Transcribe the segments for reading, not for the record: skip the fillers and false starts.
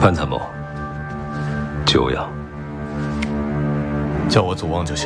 潘参谋，久仰。 叫我祖望就行。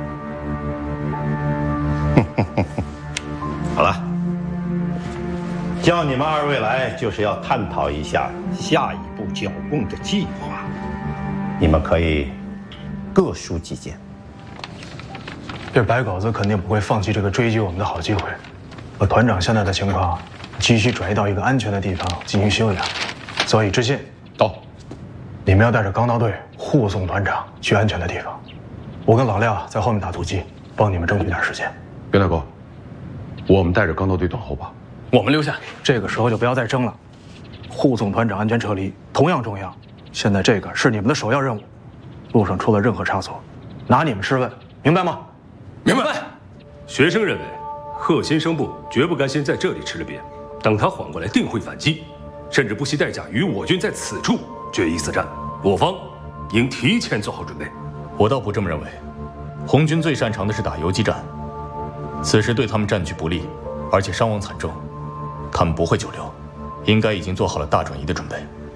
好了，叫你们二位来，就是要探讨一下下一步剿共的计划。你们可以各抒己见。 这白狗子肯定不会放弃这个追击我们的好机会。我团长现在的情况，急需转移到一个安全的地方进行休养，所以知信到。 你们要带着钢刀队护送团长去安全的地方。我跟老廖在后面打突击，帮你们争取点时间。 袁大哥，我们带着钢刀队等候吧。 我们留下。这个时候就不要再争了，护送团长安全撤离同样重要。现在这个是你们的首要任务，路上出了任何差错，拿你们试问，明白吗？ 明白。学生认为，贺先生部绝不甘心在这里吃了瘪，等他缓过来，定会反击，甚至不惜代价与我军在此处决一死战。我方应提前做好准备。 我倒不这么认为，红军最擅长的是打游击战，此时对他们战局不利，而且伤亡惨重，他们不会久留，应该已经做好了大转移的准备。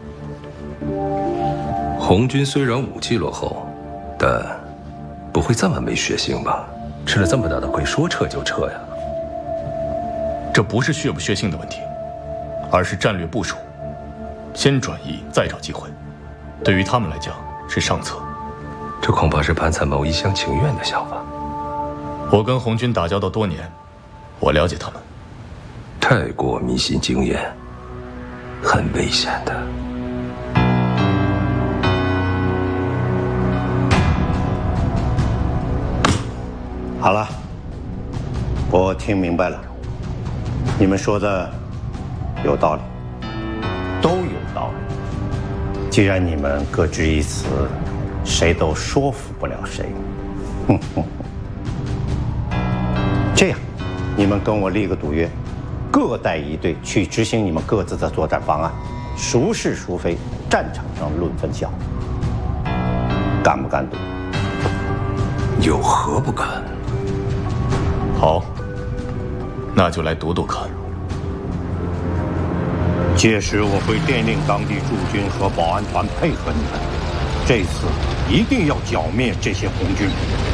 红军虽然武器落后，但不会这么没血性吧？吃了这么大的亏，说撤就撤呀？ 这不是血不血性的问题，而是战略部署，先转移再找机会，对于他们来讲是上策。 这恐怕是潘参谋一厢情愿的想法。 我跟红军打交道多年，我了解他们。 太过迷信经验，很危险的。 好了，我听明白了，你们说的有道理，都有道理。既然你们各执一词，谁都说服不了谁。这样，你们跟我立个赌约，各带一队去执行你们各自的作战方案，孰是孰非，战场上论分晓。敢不敢赌？ 有何不敢？ 好，那就来赌赌看。 届时我会电令当地驻军和保安团配合你们，这次一定要剿灭这些红军。